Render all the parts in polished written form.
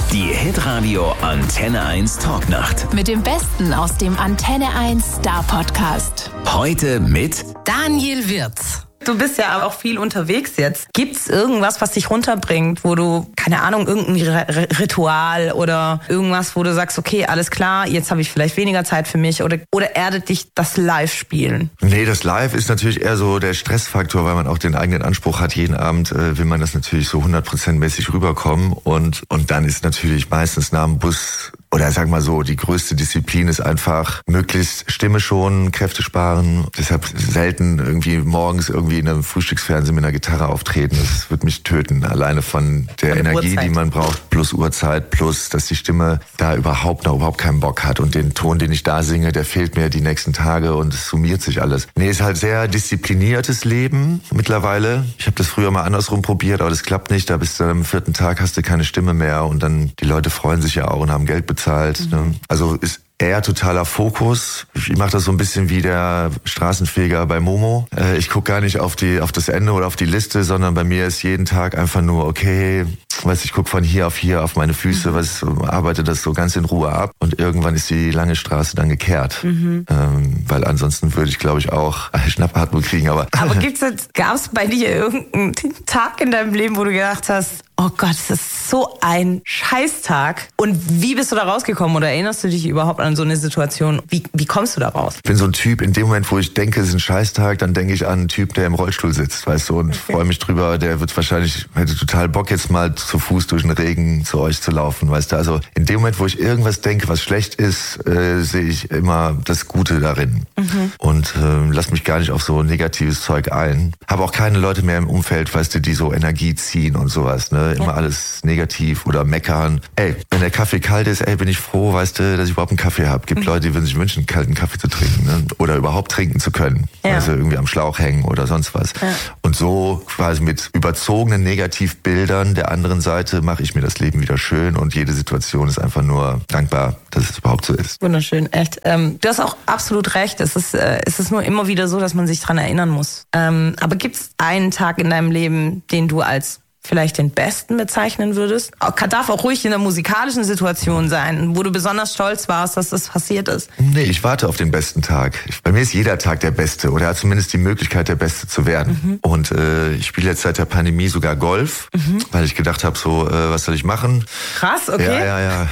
Die Hitradio Antenne 1 Talknacht. Mit dem Besten aus dem Antenne 1 Star Podcast. Heute mit Daniel Wirz. Du bist ja auch viel unterwegs jetzt. Gibt's irgendwas, was dich runterbringt, wo du, keine Ahnung, irgendein Ritual oder irgendwas, wo du sagst, okay, alles klar, jetzt habe ich vielleicht weniger Zeit für mich oder erdet dich das Live-Spielen? Nee, das Live ist natürlich eher so der Stressfaktor, weil man auch den eigenen Anspruch hat. Jeden Abend will man das natürlich so 100%-mäßig rüberkommen und dann ist natürlich meistens nach dem Bus oder sag mal so, die größte Disziplin ist einfach möglichst Stimme schonen, Kräfte sparen. Deshalb selten irgendwie morgens irgendwie in einem Frühstücksfernsehen mit einer Gitarre auftreten. Das wird mich töten. Alleine von der Energie, die man braucht, plus Uhrzeit, plus, dass die Stimme da überhaupt keinen Bock hat. Und den Ton, den ich da singe, der fehlt mir die nächsten Tage und es summiert sich alles. Nee, ist halt sehr diszipliniertes Leben mittlerweile. Ich habe das früher mal andersrum probiert, aber das klappt nicht. Da bist du am 4. Tag, hast du keine Stimme mehr und dann, die Leute freuen sich ja auch und haben Geld bezahlt. Ne? Also ist eher totaler Fokus. Ich mache das so ein bisschen wie der Straßenfeger bei Momo. Ich gucke gar nicht auf das Ende oder auf die Liste, sondern bei mir ist jeden Tag einfach nur, okay, ich gucke von hier auf meine Füße, arbeite das so ganz in Ruhe ab und irgendwann ist die lange Straße dann gekehrt. Weil ansonsten würde ich, glaube ich, auch Schnappatmung kriegen. Aber gab es bei dir irgendeinen Tag in deinem Leben, wo du gedacht hast, oh Gott, es ist so ein Scheißtag. Und wie bist du da rausgekommen oder erinnerst du dich überhaupt an so eine Situation? Wie kommst du da raus? Ich bin so ein Typ, in dem Moment, wo ich denke, es ist ein Scheißtag, dann denke ich an einen Typ, der im Rollstuhl sitzt, weißt du, und freue mich drüber. Der hätte total Bock, jetzt mal zu Fuß durch den Regen zu euch zu laufen, weißt du. Also in dem Moment, wo ich irgendwas denke, was schlecht ist, sehe ich immer das Gute darin. Und lass mich gar nicht auf so negatives Zeug ein. Habe auch keine Leute mehr im Umfeld, weißt du, die so Energie ziehen und sowas, ne. Immer alles negativ oder meckern. Ey, wenn der Kaffee kalt ist, bin ich froh, weißt du, dass ich überhaupt einen Kaffee habe. Gibt Leute, die würden sich wünschen, kalten Kaffee zu trinken, ne? Oder überhaupt trinken zu können, weil sie irgendwie am Schlauch hängen oder sonst was. Ja. Und so quasi mit überzogenen Negativbildern der anderen Seite mache ich mir das Leben wieder schön und jede Situation ist einfach nur dankbar, dass es überhaupt so ist. Wunderschön, echt. Du hast auch absolut recht. Es ist nur immer wieder so, dass man sich dran erinnern muss. Aber gibt es einen Tag in deinem Leben, den du als vielleicht den besten bezeichnen würdest? Darf auch ruhig in einer musikalischen Situation sein, wo du besonders stolz warst, dass das passiert ist. Nee, ich warte auf den besten Tag. Bei mir ist jeder Tag der beste oder hat zumindest die Möglichkeit, der Beste zu werden. Und ich spiele jetzt seit der Pandemie sogar Golf, weil ich gedacht habe, was soll ich machen? Krass, okay. Ja.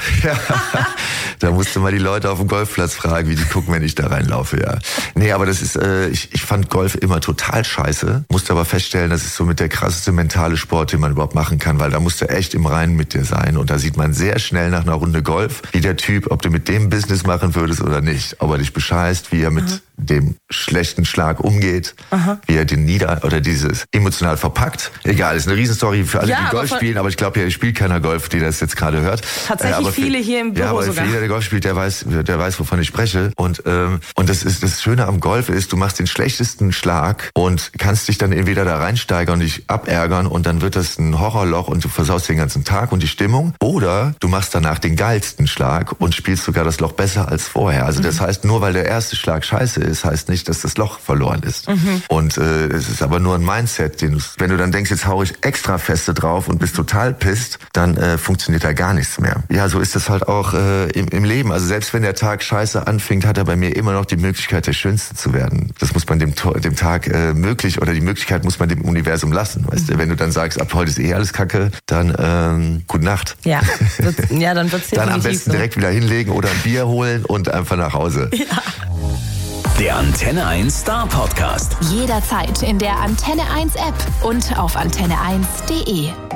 Da musste mal die Leute auf dem Golfplatz fragen, wie die gucken, wenn ich da reinlaufe, ja. Nee, aber das ist, ich fand Golf immer total scheiße, musste aber feststellen, das ist so mit der krasseste mentale Sport, den man überhaupt machen kann, weil da musst du echt im Reinen mit dir sein und da sieht man sehr schnell nach einer Runde Golf, wie der Typ, ob du mit dem Business machen würdest oder nicht, ob er dich bescheißt, wie er mit dem schlechten Schlag umgeht, wie er den dieses emotional verpackt. Egal, ist eine Riesenstory für alle, die Golf spielen, aber ich glaube, hier spielt keiner Golf, die das jetzt gerade hört. Tatsächlich viele hier im Büro aber sogar. Jeder, der Golf spielt, der weiß, wovon ich spreche. Und das Schöne am Golf ist, du machst den schlechtesten Schlag und kannst dich dann entweder da reinsteigern und dich abärgern und dann wird das ein Horrorloch und du versaust den ganzen Tag und die Stimmung. Oder du machst danach den geilsten Schlag und spielst sogar das Loch besser als vorher. Also das heißt, nur weil der erste Schlag scheiße ist, heißt nicht, dass das Loch verloren ist. Und es ist aber nur ein Mindset, wenn du dann denkst, jetzt hau ich extra feste drauf und bist total pisst, dann funktioniert da gar nichts mehr. Ja, so ist das halt auch im Leben. Also selbst wenn der Tag scheiße anfängt, hat er bei mir immer noch die Möglichkeit, der Schönste zu werden. Das muss man dem Tag möglich oder die Möglichkeit muss man dem Universum lassen. Weißt du, wenn du dann sagst, ab heute ist alles Kacke, dann gute Nacht. Ja, dann wird's dann am besten direkt wieder hinlegen oder ein Bier holen und einfach nach Hause. Ja. Der Antenne 1 Star Podcast. Jederzeit in der Antenne 1 App und auf antenne1.de.